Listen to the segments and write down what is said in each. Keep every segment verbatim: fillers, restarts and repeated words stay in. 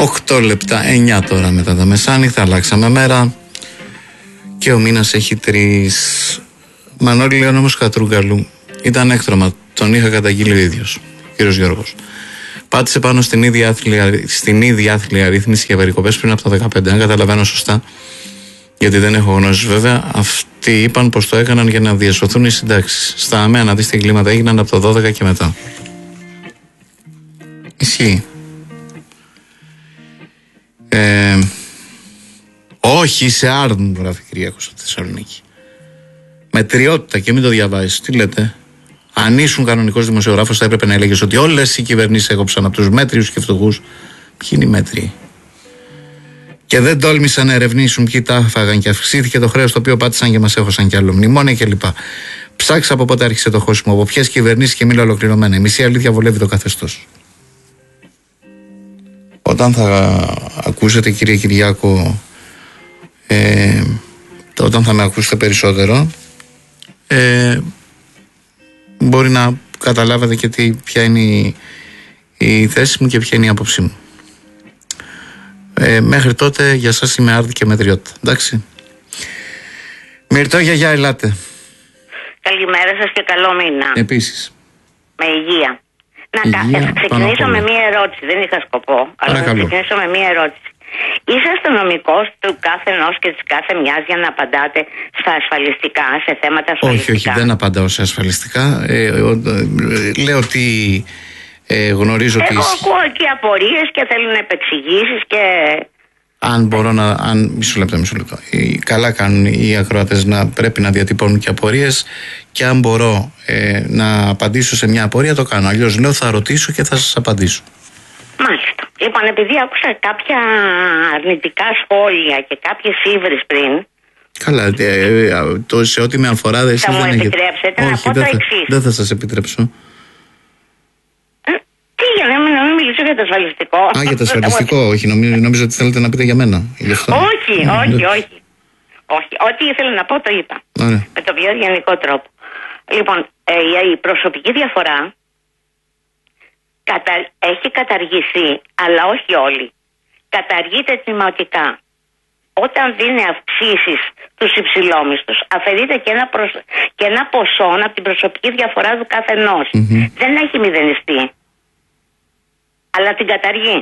οκτώ λεπτά, εννιά τώρα μετά τα μεσάνυχτα, αλλάξαμε μέρα και ο μήνας έχει τρεις. Μανώλη Λέονομος Κατρούγκαλου ήταν έκτρωμα, τον είχα καταγγείλει ο ίδιος, κύριος Γιώργος. Πάτησε πάνω στην ίδια άθλια, στην ίδια άθλια ρύθμιση για περικοπές πριν από το δεκαπέντε, αν καταλαβαίνω σωστά, γιατί δεν έχω γνώσεις βέβαια. Αυτοί είπαν πως το έκαναν για να διασωθούν οι συντάξεις. Στα ΑΜΕ αναδύστηκε εγκλήματα έγιναν από το δώδεκα και μετά. Ισχύει. Ε, όχι σε άρνου, γράφει Κυριάκος από τη Θεσσαλονίκη. Μετριότητα, και μην το διαβάζεις. Τι λέτε? Αν ήσουν κανονικός δημοσιογράφος, θα έπρεπε να έλεγες ότι όλες οι κυβερνήσεις έκοψαν από τους μέτριους και φτωχούς. Ποιοι είναι οι μέτριοι? Και δεν τόλμησαν να ερευνήσουν ποιοι τα φάγαν και αυξήθηκε το χρέος το οποίο πάτησαν και μας έχωσαν κι άλλο. Μνημόνια κλπ. Ψάξα από πότε άρχισε το χώσιμο, από ποιες κυβερνήσεις και μίλα ολοκληρωμένα. Η μισή αλήθεια βολεύει το καθεστώς. Όταν θα ακούσετε, κύριε Κυριάκο, ε, όταν θα με ακούσετε περισσότερο, ε, μπορεί να καταλάβετε και τι, ποια είναι η, η θέση μου και ποια είναι η άποψή μου. Ε, μέχρι τότε για σας είμαι άρτη και μετριότητα. Εντάξει. Μυρτώ, γιαγιά, ελάτε. Καλημέρα σας και καλό μήνα. Επίσης. Με υγεία. Να υγεία, κα... ξεκινήσω με μία ερώτηση. Δεν είχα σκοπό. Αλλά θα ξεκινήσω με μία ερώτηση. Είσαστε νομικός του κάθε ενός και της κάθε μιας για να απαντάτε στα ασφαλιστικά, σε θέματα ασφαλιστικά? Όχι, όχι, δεν απαντάω σε ασφαλιστικά. Ε, ε, ε, λέω ότι ε, γνωρίζω ότι... Εγώ ακούω εκεί απορίες και θέλουν επεξηγήσεις και... Αν μπορώ να... Αν, μισό λεπτό, μισό λεπτό. Καλά κάνουν οι ακροατές να πρέπει να διατυπώνουν και απορίες, και αν μπορώ ε, να απαντήσω σε μια απορία, το κάνω. Αλλιώς λέω θα ρωτήσω και θα σας απαντήσω. Μάλιστα. Λοιπόν, επειδή άκουσα κάποια αρνητικά σχόλια και κάποιες ύβρις πριν... Καλά, ε, το, σε ό,τι με αφορά εσείς θα δεν μου έχετε... επιτρέψετε να Όχι, πω το δεν θα, εξής. δεν θα σας επιτρέψω. Ε, τι, για να μην, να μην μιλήσω για το ασφαλιστικό? Α, για το ασφαλιστικό, όχι. Νομίζω, νομίζω ότι θέλετε να πείτε για μένα. Όχι, mm, όχι, ναι. όχι. Όχι. Ό,τι ήθελα να πω το είπα. Ωραία. Με τον πιο γενικό τρόπο. Λοιπόν, ε, η προσωπική διαφορά κατα... έχει καταργηθεί, αλλά όχι όλοι. Καταργείται τμηματικά. Όταν δίνει αυξήσεις στους υψηλόμισθους, αφαιρείται και ένα, προσ... και ένα ποσό από την προσωπική διαφορά του καθενός. Mm-hmm. Δεν έχει μηδενιστεί, αλλά την καταργεί.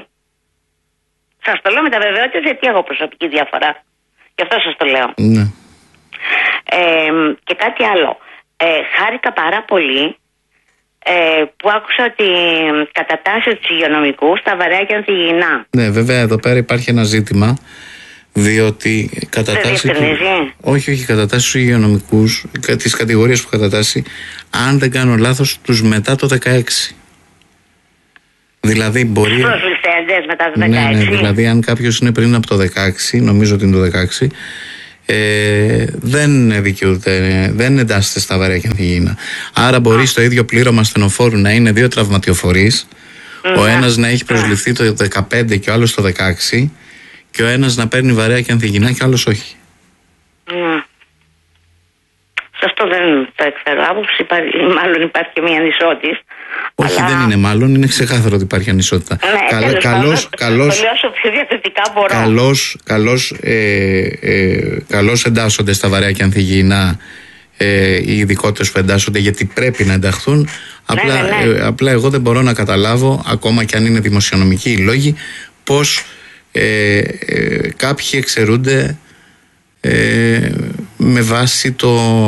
Σας το λέω με τα βεβαιότητα, γιατί έχω προσωπική διαφορά. Γι' αυτό σας το λέω. Ναι. Ε, και κάτι άλλο. Ε, χάρηκα πάρα πολύ ε, που άκουσα ότι κατατάσσει τους υγειονομικούς στα βαρέα και ανθυγιεινά. Ναι, βέβαια εδώ πέρα υπάρχει ένα ζήτημα, διότι κατατάσσει του... όχι, όχι, κατατάσσει τους υγειονομικούς, τις κατηγορίες που κατατάσσει, αν δεν κάνω λάθος, τους μετά το δεκαέξι. Δηλαδή μπορεί... Στους προσληφθέντες μετά το δεκαέξι. Ναι, ναι, δηλαδή αν κάποιος είναι πριν από το δεκαέξι, νομίζω ότι είναι το δεκαέξι, ε, δεν δικαιούται, δεν εντάσσεται στα βαρέα και ανθυγιεινά. Άρα μπορεί στο ίδιο πλήρωμα ασθενοφόρου να είναι δύο τραυματιοφορείς, mm-hmm. ο ένας να έχει προσληφθεί το δεκαπέντε και ο άλλος το δεκαέξι, και ο ένας να παίρνει βαρέα και ανθυγιεινά και ο άλλος όχι. Mm. Σε αυτό δεν θα εκφέρω άποψη, μάλλον υπάρχει μια ανισότητα. Όχι, αλλά... δεν είναι μάλλον, είναι ξεκάθαρο ότι υπάρχει ανισότητα. Ναι, Καλ, καλώς, καλώς, το λέω όσο πιο διαθετικά μπορώ. Καλώς, καλώς, ε, ε, καλώς εντάσσονται στα βαρέα και ανθυγιεινά ε, οι ειδικότητες που εντάσσονται, γιατί πρέπει να ενταχθούν. Απλά, ναι, ναι, ναι. Ε, απλά εγώ δεν μπορώ να καταλάβω, ακόμα και αν είναι δημοσιονομικοί οι λόγοι, πώς ε, ε, κάποιοι εξαιρούνται ε, με βάση το...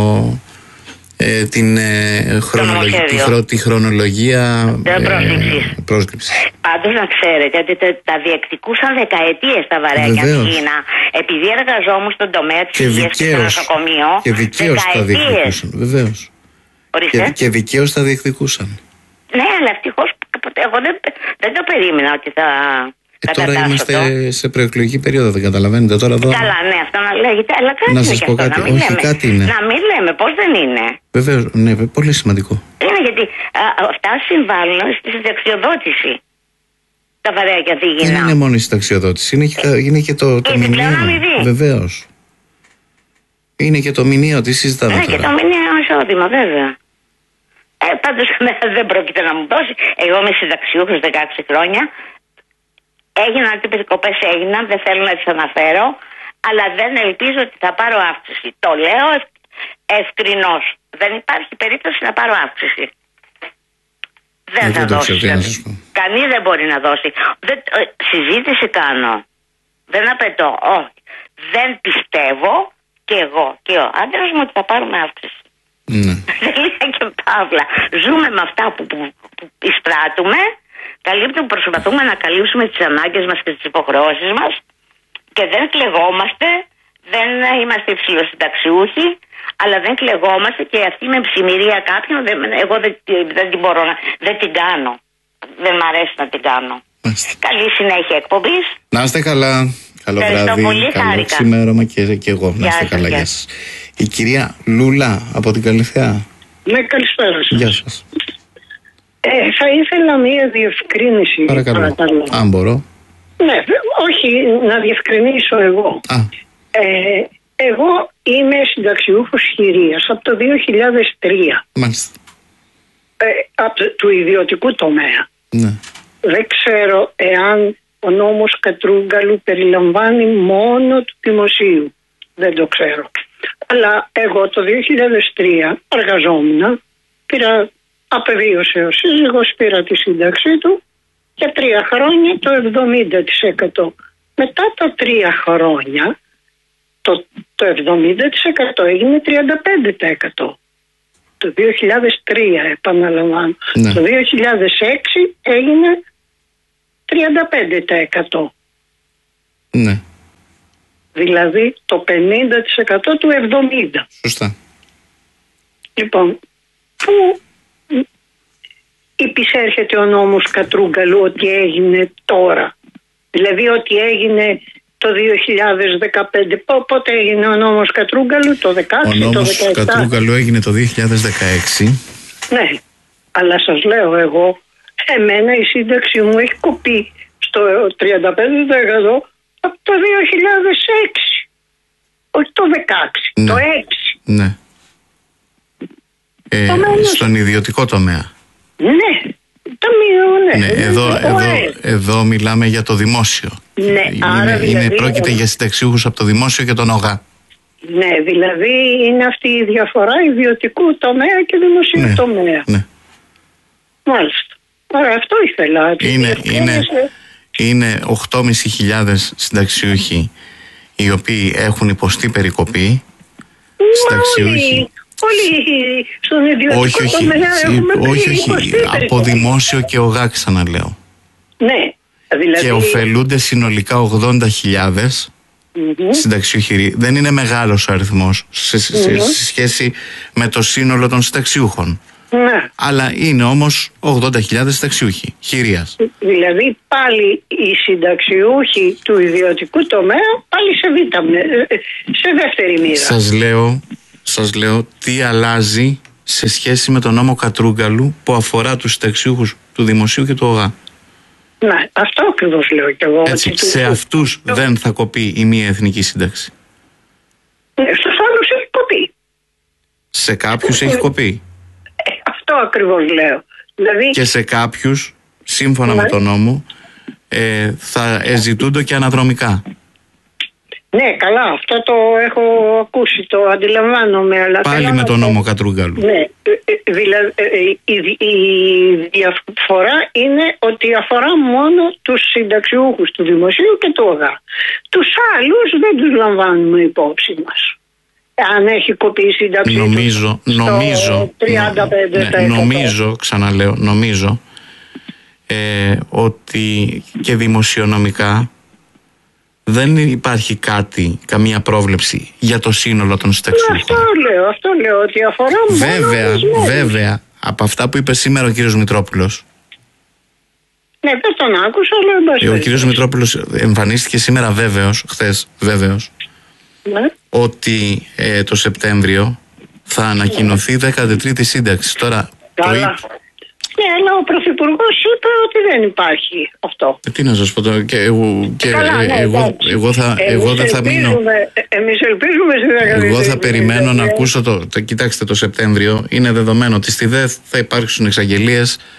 Ε, την ε, χρονολογία, τη, χρο, τη χρονολογία ε, πρόσληψης. Πάντως να ξέρετε ότι τα, τα διεκδικούσαν δεκαετίες τα βαρέα και ανθυγιεινά, επειδή εργαζόμουν στον τομέα της υγείας και στο νοσοκομείο. Και δικαίως τα διεκδικούσαν, βεβαίως. Και, και δικαίως τα διεκδικούσαν. Ναι, αλλά ευτυχώς εγώ δεν, δεν το περίμενα ότι θα... Ε, τώρα είμαστε το. σε προεκλογική περίοδο, δεν καταλαβαίνετε τώρα εδώ. Καλά, ναι, αυτό να λέγεται, αλλά κάτι να είναι σας και πω αυτό, κάτι, να μην όχι, λέμε, κάτι είναι. Να μην λέμε, πώς δεν είναι. Βεβαίως, ναι, πολύ σημαντικό. Είναι γιατί α, αυτά συμβάλλουν στη συνταξιοδότηση. Τα βαρέα και ανθυγιεινά. Δεν είναι μόνο η συνταξιοδότηση, είναι και, είναι και το, το μηνιαίο. Βεβαίως. Είναι και το μηνιαίο, τι συζητάμε ναι, τώρα. Ναι, και το μηνιαίο εισόδημα, βέβαια. Ε, πάντως δεν πρόκειται να μου δώσει. Εγώ είμαι συνταξιούχος δεκαέξι χρόνια. έγιναν τι περικοπές έγιναν, δεν θέλω να τις αναφέρω, αλλά δεν ελπίζω ότι θα πάρω αύξηση. Το λέω ευ, ευκρινώς. Δεν υπάρχει περίπτωση να πάρω αύξηση. Δεν θα δώσει. Κανείς δεν μπορεί να δώσει. Δεν, ε, συζήτηση κάνω. Δεν απαιτώ. Όχι. Δεν πιστεύω και εγώ και ο άντρας μου ότι θα πάρουμε αύξηση. Ναι. Τελεία και παύλα. Ζούμε με αυτά που, που, που εισπράττουμε. Καλύπτουμε, προσπαθούμε να καλύψουμε τις ανάγκες μας και τις υποχρεώσεις μας και δεν κλεγόμαστε, δεν είμαστε υψηλοσυνταξιούχοι, αλλά δεν κλεγόμαστε και αυτή με ψημυρία κάποιον, δεν, εγώ δεν, δεν την μπορώ να, δεν την κάνω. Δεν μ' αρέσει να την κάνω. Μάλιστα. Καλή συνέχεια εκπομπής. Να είστε καλά. Καλό βράδυ, πολύ, καλό χάρηκα. ξημέρωμα και, και εγώ. Να είστε καλά, γεια σας. Η κυρία Λούλα από την Καλυθέα. Ναι, καλησπέρα σας. Γεια σας. Ε, θα ήθελα μία διευκρίνηση. Παρακαλώ, παρακαλώ. Αν μπορώ. Ναι, όχι, να διευκρινίσω εγώ. Α. Ε, εγώ είμαι συνταξιούχος χειρίας από το δύο χιλιάδες τρία. Μάλιστα. Ε, από το, του ιδιωτικού τομέα. Ναι. Δεν ξέρω εάν ο νόμος Κατρούγκαλου περιλαμβάνει μόνο του δημοσίου. Δεν το ξέρω. Αλλά εγώ το δύο χιλιάδες τρία εργαζόμουν, πήρα, απεβίωσε ο σύζυγος, πήρα τη σύνταξή του για τρία χρόνια το εβδομήντα τοις εκατό. Μετά τα τρία χρόνια το, το εβδομήντα τοις εκατό έγινε τριάντα πέντε τοις εκατό. Το δύο χιλιάδες τρία επαναλαμβάνω. Ναι. Το δύο χιλιάδες έξι έγινε τριάντα πέντε τοις εκατό. Ναι. Δηλαδή το πενήντα τοις εκατό του εβδομήντα. Σωστά. Λοιπόν, πού υπησέρχεται ο νόμος Κατρούγκαλου ότι έγινε τώρα? Δηλαδή ότι έγινε το δύο χιλιάδες δεκαπέντε. Πότε έγινε ο νόμος Κατρούγκαλου? Το δεκαέξι, ο το νόμος δεκαεπτά. Κατρούγκαλου έγινε το δύο χιλιάδες δεκαέξι. Ναι, αλλά σας λέω εγώ, εμένα η σύνταξη μου έχει κοπεί στο τριάντα πέντε τοις εκατό από το δύο χιλιάδες έξι. Όχι το δεκαέξι, ναι. Το έξι. Ναι. Ε, στον ιδιωτικό τομέα. Ναι, ταμείο, ναι. Ναι, εδώ, εδώ, εδώ μιλάμε για το δημόσιο. Ναι, είναι, άρα δηλαδή, είναι, πρόκειται για συνταξιούχους από το δημόσιο και τον ΟΓΑ. Ναι, δηλαδή είναι αυτή η διαφορά ιδιωτικού τομέα και δημοσίου ναι, τομέα. Ναι. Μάλιστα. Άρα αυτό ήθελα. Είναι, είναι, είναι οκτώ χιλιάδες πεντακόσιοι συνταξιούχοι οι οποίοι έχουν υποστεί περικοπή. Συνταξιούχοι. Όλοι στον ιδιωτικό όχι, όχι, τομέα έχουμε όχι, όχι, από δημόσιο και ΟΓΑ ξαναλέω. Ναι, δηλαδή... Και ωφελούνται συνολικά ογδόντα χιλιάδες mm-hmm. συνταξιούχοι. Δεν είναι μεγάλος ο αριθμός σε, σε, mm-hmm. σε σχέση με το σύνολο των συνταξιούχων. Ναι. Αλλά είναι όμως ογδόντα χιλιάδες συνταξιούχοι χειρίας. Δηλαδή πάλι οι συνταξιούχοι του ιδιωτικού τομέα πάλι σε, βήτα, σε δεύτερη μοίρα. Σας λέω, σας λέω τι αλλάζει σε σχέση με τον νόμο Κατρούγκαλου που αφορά τους συνταξιούχους του δημοσίου και του ΟΓΑ. Ναι, αυτό ακριβώς λέω κι εγώ. Έτσι, ότι σε του... αυτούς το... δεν θα κοπεί η μία εθνική σύνταξη. Στους άλλους έχει κοπεί. Σε κάποιους έχει κοπεί. Ε, αυτό ακριβώς λέω. Δηλαδή... Και σε κάποιους, σύμφωνα ναι. με τον νόμο, ε, θα ζητούνται και αναδρομικά. Ναι, καλά, αυτό το έχω ακούσει, το αντιλαμβάνομαι. Αλλά πάλι με τον νόμο Κατρούγκαλου. Ναι, δηλαδή η, η διαφορά είναι ότι αφορά μόνο τους συνταξιούχους του δημοσίου και του ΟΓΑ. Τους άλλους δεν τους λαμβάνουμε υπόψη μας. Αν έχει κοπεί η σύνταξη νομίζω, τους νομίζω, τριάντα πέντε τοις εκατό. Ναι, νομίζω, ξαναλέω, νομίζω ε, ότι και δημοσιονομικά δεν υπάρχει κάτι, καμία πρόβλεψη για το σύνολο των συνταξιούχων. Αυτό λέω, αυτό λέω ότι αφορά βέβαια, μόνο βέβαια, από αυτά που είπε σήμερα ο κύριος Μητρόπουλος. Ναι, δεν τον άκουσα, αλλά ο κύριος Μητρόπουλος εμφανίστηκε σήμερα βέβαιος, χθες βέβαιος, ναι. ότι ε, το Σεπτέμβριο θα ανακοινωθεί η δέκατη τρίτη σύνταξη. Τώρα, καλά. το είπε... Ναι, αλλά ο Πρωθυπουργός είπε ότι δεν υπάρχει αυτό. Ε, τι να σας πω τώρα, και εγώ, και καλά, ναι, εγώ, εγώ, θα, εγώ δεν θα μείνω. Εμείς ελπίζουμε στη δέκατη. Εγώ θα περιμένω να ακούσω το, το. Κοιτάξτε, το Σεπτέμβριο είναι δεδομένο ότι στη ΔΕΘ θα υπάρξουν εξαγγελίες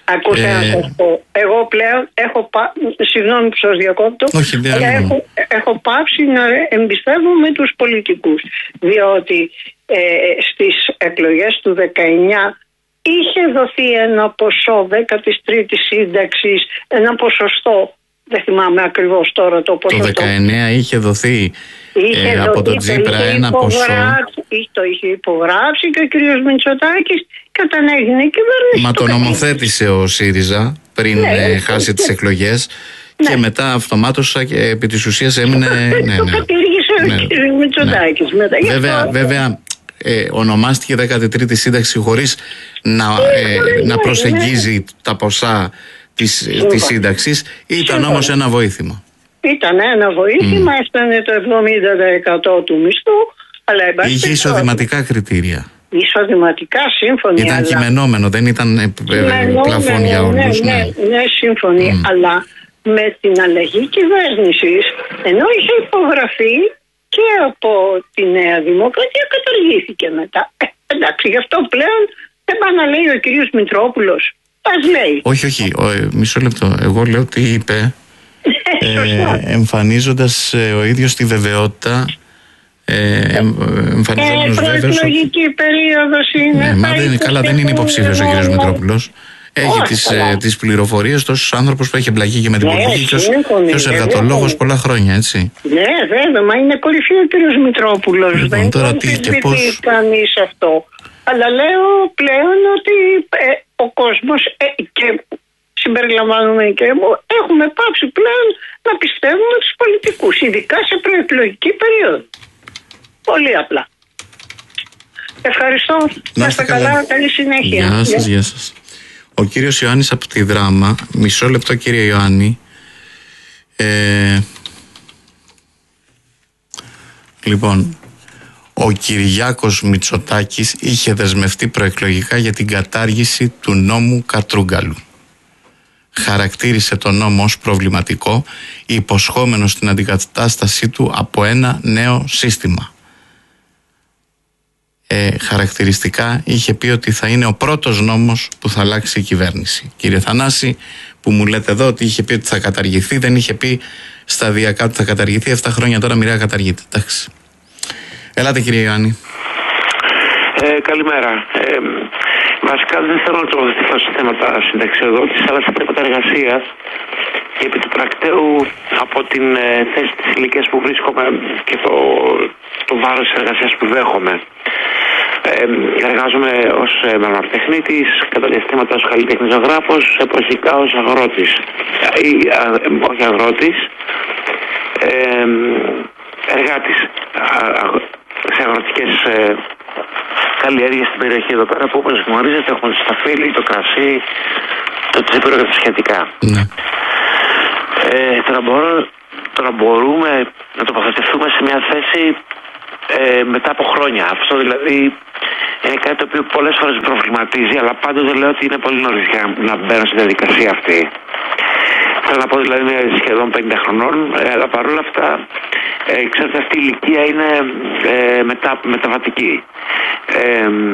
Ακούστε ε... να σας πω, εγώ πλέον έχω πά... συγγνώμη που σας διακόπτω, όχι, αλλά έχω, έχω πάψει να εμπιστεύομαι τους πολιτικούς, διότι ε, στις εκλογές του δεκαεννιά είχε δοθεί ένα ποσό δέκατης τρίτης σύνταξης, ένα ποσοστό, δεν θυμάμαι ακριβώς τώρα το ποσοστό. Το δεκαεννιά είχε δοθεί είχε ε, δοθεί, από τον Τσίπρα ένα ποσό. Το είχε υπογράψει και ο κύριος Μητσοτάκης και όταν έγινε η κυβέρνηση. Μα το, το νομοθέτησε ο ΣΥΡΙΖΑ πριν ναι, ε, χάσει ναι. τις εκλογές ναι. και μετά αυτομάτως και επί της ουσίας έμεινε. Το, ναι, το ναι. κατήργησε ναι. ο κύριος Μητσοτάκης. Ναι. Μετά. Βέβαια, αυτό... βέβαια ε, ονομάστηκε δέκατη τρίτη σύνταξη χωρίς να, ε, ε, να προσεγγίζει ναι. τα ποσά της, της σύνταξης. Ήταν Σύμφωνα. όμως ένα βοήθημα. Ήταν ένα βοήθημα, mm. έφτανε το εβδομήντα τοις εκατό του μισθού. Αλλά είχε εισοδηματικά κριτήρια. Εισοδηματικά σύμφωνοι. Ήταν αλλά... κειμενόμενο, δεν ήταν ε, πλαφόν για όλους. Ναι, ναι, ναι, ναι σύμφωνοι. Mm. Αλλά με την αλλαγή κυβέρνησης, ενώ είχε υπογραφεί και από τη Νέα Δημοκρατία, καταργήθηκε μετά. Ε, εντάξει, γι' αυτό πλέον δεν πάει να λέει ο κύριος Μητρόπουλος. Ας λέει. Όχι, όχι, ο, ε, μισό λεπτό. Εγώ λέω τι είπε, ε, εμφανίζοντας ε, ο ίδιος τη βεβαιότητα. Ε, εμφανιζόμενος ε, προεκλογική περίοδος είναι. Ναι, μα δεν, καλά, δεν είναι υποψήφιος ο κύριος Μητρόπουλος. Έχει τις, ε, τις πληροφορίες, τόσους άνθρωπος που έχει εμπλακεί και με την ναι, πολιτική και ως εργατολόγος πολλά χρόνια, έτσι. Ναι, βέβαια, μα είναι κορυφή ο κύριος Μητρόπουλος. Λοιπόν, δεν τώρα τι και πώς. Κανείς αυτό. Αλλά λέω πλέον ότι ε, ο κόσμος ε, και συμπεριλαμβάνουμε και εγώ, έχουμε πάψει πλέον να πιστεύουμε τους πολιτικούς, ειδικά σε προεκλογική περίοδο. Πολύ απλά. Ευχαριστώ. Να είστε καλά. καλά. Καλή συνέχεια. Γεια σας, γεια σας. Ο κύριος Ιωάννης από τη Δράμα. Μισό λεπτό κύριε Ιωάννη. Ε, λοιπόν, ο Κυριάκος Μητσοτάκης είχε δεσμευτεί προεκλογικά για την κατάργηση του νόμου Κατρούγκαλου. Χαρακτήρισε τον νόμο ως προβληματικό, υποσχόμενος την αντικατάστασή του από ένα νέο σύστημα. Ε, χαρακτηριστικά είχε πει ότι θα είναι ο πρώτος νόμος που θα αλλάξει η κυβέρνηση. Κύριε Θανάση, που μου λέτε εδώ ότι είχε πει ότι θα καταργηθεί, δεν είχε πει σταδιακά ότι θα καταργηθεί. Εφτά χρόνια τώρα μοιραία καταργείται. Εντάξει. Ελάτε κύριε Ιωάννη. Ε, καλημέρα. Ε, βασικά δεν θέλω να τοποθετηθώ σε θέματα συνταξιοδότησης, αλλά σε θέματα εργασίας. Και επί του πρακτέου, από την ε, θέση της ηλικίας που βρίσκομαι και το, το βάρος της εργασίας που δέχομαι. Ε, εργάζομαι ως ε, μεμαρτεχνίτης, κατά διαστήματα ως καλλιτέχνης ζωγράφος, εποχικά ως αγρότης. Ε, ε, όχι αγρότης, ε, εργάτης σε αγροτικές ε, καλλιέργειες στην περιοχή εδώ πέρα, που όπως γνωρίζετε έχουμε το σταφύλι, το κρασί, το τσίπουρο και τα σχετικά. Ναι. Ε, τώρα, μπορώ, τώρα μπορούμε να τοποθετηθούμε σε μια θέση ε, μετά από χρόνια. Αυτό δηλαδή είναι κάτι το οποίο πολλές φορές με προβληματίζει, αλλά πάντοτε λέω ότι είναι πολύ νωρίς για να μπαίνω στη διαδικασία αυτή. Θέλω να πω δηλαδή είμαι σχεδόν πενήντα χρονών, ε, αλλά παρόλα αυτά ε, ξέρετε αυτή η ηλικία είναι ε, μετα, μεταβατική. Ε,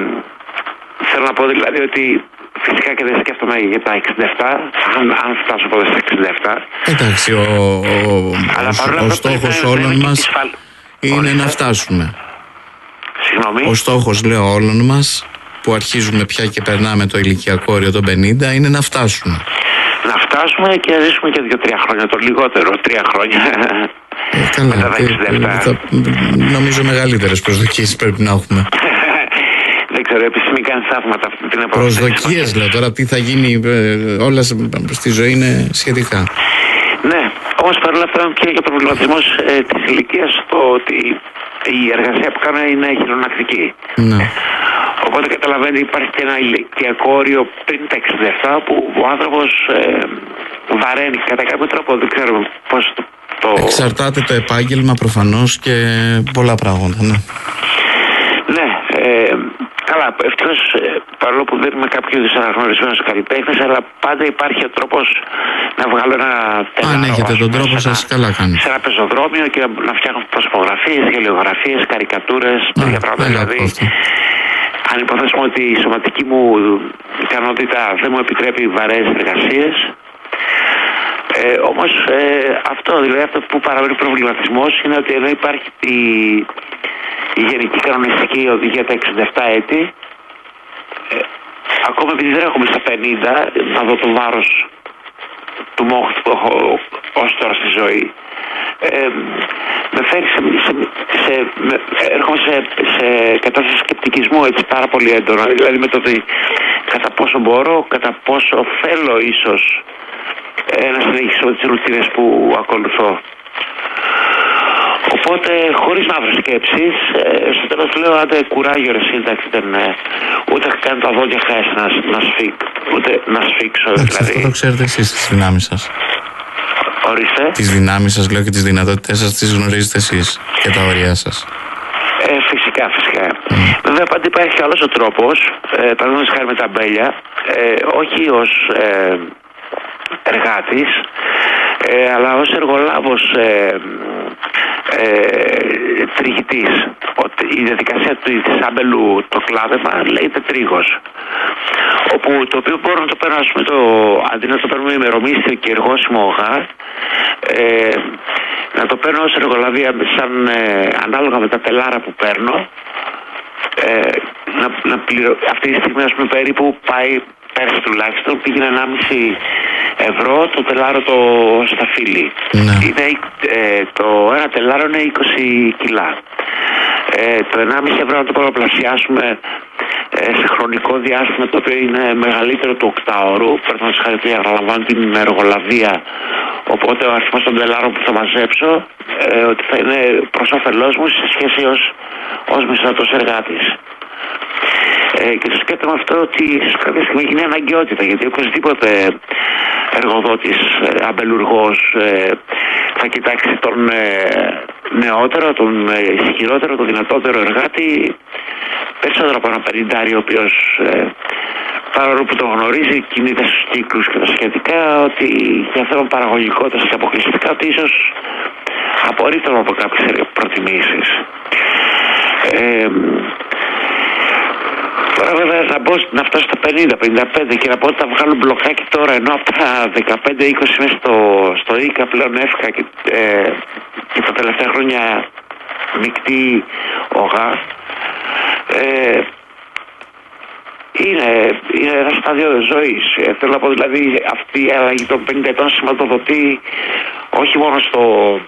θέλω να πω δηλαδή ότι φυσικά και δεν σκέφτομαι για τα εξήντα επτά, αν, αν φτάσω ποτέ στα εξήντα επτά. Εντάξει, ο, ο, ο, ο στόχος όλων μας είναι να φτάσουμε. Συγγνώμη. Ο στόχος, λέω, όλων μας, που αρχίζουμε πια και περνάμε το ηλικιακό όριο των πενήντα, είναι να φτάσουμε. Να φτάσουμε και να ζήσουμε και δύο-τρία χρόνια, το λιγότερο, τρία χρόνια. Ε, καλά, μετά τα εξήντα επτά. Θα, νομίζω μεγαλύτερες προσδοκίες πρέπει να έχουμε. Δεν ξέρω, η επιστήμη κάνει θαύματα αυτή την εποχή. Προσδοκίες λέω τώρα, τι θα γίνει, όλα στη ζωή είναι σχετικά. Ναι, όμως παρόλα αυτά και για προβληματισμός ε, της ηλικίας, το ότι η εργασία που κάνω είναι χειρονακτική. Ναι. Οπότε καταλαβαίνει υπάρχει και ένα ηλικιακό όριο πριν τα εξήντα επτά που ο άνθρωπος ε, βαραίνει κατά κάποιο τρόπο, δεν ξέρω πώς το... το... Εξαρτάται το επάγγελμα προφανώς και πολλά πράγματα, ναι. Ναι, ε, καλά, ευτυχώς ε, παρόλο που δεν είμαι κάποιος αναγνωρισμένος καλλιτέχνης, αλλά πάντα υπάρχει ο τρόπος να βγάλω ένα τενάρο. Αν έχετε τον τρόπο ένα, σας, καλά κάνετε. Σε ένα πεζοδρόμιο και να φτιάχνω προσωπογραφίες, γελιογραφίες, καρικατούρες, τέτοια πράγματα δηλαδή. αν υποθέσουμε ότι η σωματική μου ικανότητα δεν μου επιτρέπει βαρές εργασίες, ε, όμως ε, αυτό, δηλαδή αυτό που παραμένει προβληματισμός είναι ότι ενώ υπάρχει η, η γενική κανονιστική οδηγία τα εξήντα επτά έτη, ε, ακόμα επειδή δεν έχουμε στα πενήντα να δω το βάρος του μόχθου που έχω ως τώρα στη ζωή, ε, με φέρει σε, σε, σε με, έρχομαι σε, σε κατάσταση σκεπτικισμού έτσι πάρα πολύ έντονα, δηλαδή με το ότι κατά πόσο μπορώ, κατά πόσο θέλω ίσως ε, να συνεχίσω τις ρουτίνες που ακολουθώ. Οπότε, χωρίς να βρω σκέψεις, ε, στο τέλος λέω, άντε κουράγιο ρε σύνταξη, δεν, ε, ούτε κάνει τα δόντια χάσει να, να, σφίξ, ούτε να σφίξω. Εντάξει, δηλαδή. αυτό το ξέρετε εσείς τις δυνάμεις σας. Ορίστε. Τις δυνάμεις σας, λέω, και τις δυνατότητες σας τις γνωρίζετε εσείς και τα όρια σας. Ε, φυσικά, φυσικά. Mm. Βέβαια, πάντα υπάρχει άλλος ο τρόπος, ε, παραδείγματος χάρη με τα μπέλια, ε, όχι ως ε, εργάτης, ε, αλλά ως εργολάβος ε, ε, τριγητής. Η διαδικασία του της άμπελου, το κλάδεμα, λέγεται τρίγος. Όπου το οποίο μπορώ να το παίρνω, ας πούμε, το, αντί να το παίρνουμε ημερομίσθιο και εργόσιμο ΟΓΑ, ε, να το παίρνω ως εργολαβία σαν, ε, ανάλογα με τα τελάρα που παίρνω, ε, να, να πληρω... αυτή τη στιγμή, ας πούμε, περίπου πάει, πέρσι τουλάχιστον, πήγαινε ενάμιση ευρώ το τελάρο το σταφύλι. Ναι. Είναι, ε, το ένα τελάρο είναι είκοσι κιλά. Ε, το ενάμιση ευρώ να το πολλαπλασιάσουμε ε, σε χρονικό διάστημα το οποίο είναι μεγαλύτερο του οκτάωρου, πρέπει να σας χαρακτηρίζει να αναλαμβάνω την εργολαβία, οπότε ο αριθμός των τελάρων που θα μαζέψω ε, ότι θα είναι προς όφελός μου σε σχέση ως, ως μισθωτός εργάτης. Ε, και το σκέφτομαι αυτό ότι σε κάποια στιγμή γίνει αναγκαιότητα, γιατί οποιοδήποτε εργοδότης, ε, αμπελουργός ε, θα κοιτάξει τον ε, νεότερο, τον ε, ισχυρότερο, τον δυνατότερο εργάτη περισσότερο από ένα πενηντάρι, ο οποίος ε, παρόλο που τον γνωρίζει κινείται στους κύκλους και τα σχετικά, ότι για θέμα παραγωγικότητας και αποκλειστικά ότι ίσως απορρίπτω από κάποιες προτιμήσεις. Ε, Τώρα βέβαια να, μπω, να φτάσω στα πενήντα πενήντα πέντε και να πω ότι θα βγάλω μπλοκάκι τώρα, ενώ από τα δεκαπέντε είκοσι μέσα στο, στο ΙΚΑ πλέον έφυγα και, ε, και τα τελευταία χρόνια μεικτή ΟΓΑ. Ε, είναι, είναι ένα στάδιο ζωής. Ε, θέλω να πω δηλαδή αυτή η αλλαγή των πενήντα ετών σηματοδοτεί όχι μόνο στο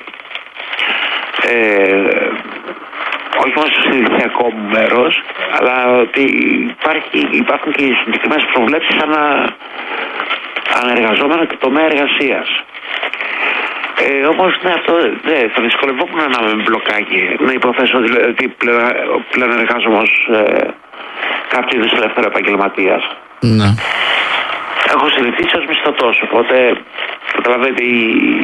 ε, όχι μόνο στο συνειδητιακό μου μέρος, αλλά ότι υπάρχει, υπάρχουν και συγκεκριμένες προβλέψεις ανά ανεργαζόμενο και τομέα εργασίας. Ε, όμως ναι, αυτό δεν θα δυσκολευόμουν να με μπλοκάκι, να υποθέσω ότι πλέον, πλέον εργάζομαι ως ε, κάποιο είδους ελεύθερο επαγγελματίας. Ναι. Έχω συνηθίσει ως μισθωτός, οπότε καταλαβαίνετε η,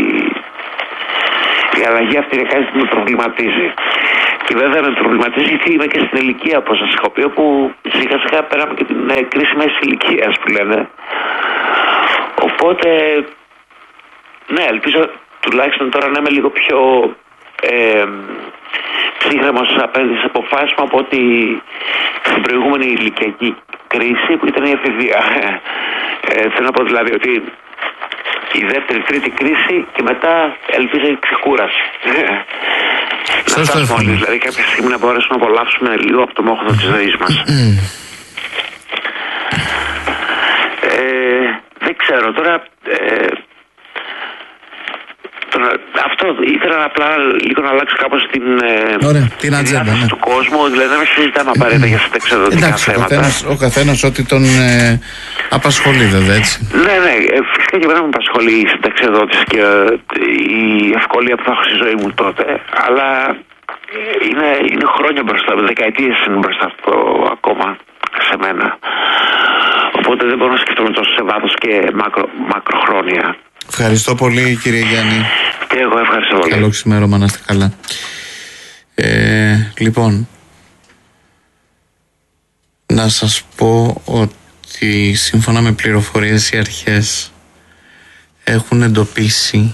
η αλλαγή αυτή είναι κάτι που με προβληματίζει. Και βέβαια με προβληματίζει γιατί είμαι και στην ηλικία, όπως σας έχω πει, όπου σιγά σιγά πέραμε και την ε, κρίση μέσης ηλικίας που λένε. Οπότε, ναι, ελπίζω τουλάχιστον τώρα να είμαι λίγο πιο ε, ψύχρεμος απέναντι σε αποφάσεις μου από ότι στην προηγούμενη ηλικιακή κρίση που ήταν η εφηβεία. Ε, θέλω να πω δηλαδή ότι η δεύτερη, τρίτη κρίση και μετά ελπίζω η ξεκούραση. Να φτάσουμε όλοι, δηλαδή κάποια στιγμή να μπορέσουμε να απολαύσουμε λίγο από το μόχθο της ζωής μας. ε, δεν ξέρω τώρα... Ε, τώρα αυτό ήθελα απλά λίγο να αλλάξω κάπως την, Ωραία, την ατζέντα, ναι. του κόσμου, δηλαδή να μην συζητάμε απαραίτητα για συνταξιοδοτικά θέματα. Ο καθένας, ο καθένας ό,τι τον ε, απασχολεί, βέβαια, έτσι. Ναι, ναι, φυσικά και εμένα με απασχολεί η συνταξιοδότηση και η ευκολία που θα έχω στη ζωή μου τότε, αλλά είναι, είναι χρόνια μπροστά, δεκαετίες είναι μπροστά αυτό ακόμα σε μένα. Οπότε δεν μπορώ να σκεφτούμε τόσο σε βάθος και μακρο, μακροχρόνια. Ευχαριστώ πολύ, κύριε Γιάννη. Και εγώ ευχαριστώ πολύ. Καλό ξημέρωμα, να είστε καλά. Ε, λοιπόν, να σας πω ότι σύμφωνα με πληροφορίες οι αρχές έχουν εντοπίσει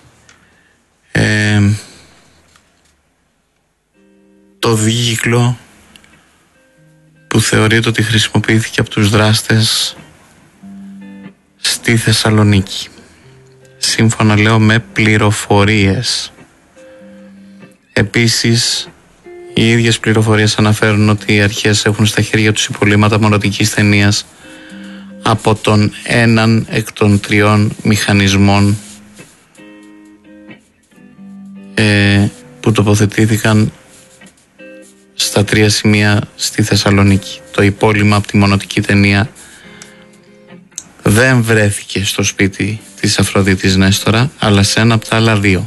ε, το δίκλο που θεωρείται ότι χρησιμοποιήθηκε από τους δράστες στη Θεσσαλονίκη. Σύμφωνα, λέω, με πληροφορίες. Επίσης, οι ίδιες πληροφορίες αναφέρουν ότι οι αρχές έχουν στα χέρια τους υπολείμματα μορατικής ταινίας από τον έναν εκ των τριών μηχανισμών ε, που τοποθετήθηκαν στα τρία σημεία στη Θεσσαλονίκη. Το υπόλοιμα από τη μονοτική ταινία δεν βρέθηκε στο σπίτι της Αφροδίτης Νέστορα, αλλά σε ένα από τα άλλα δύο.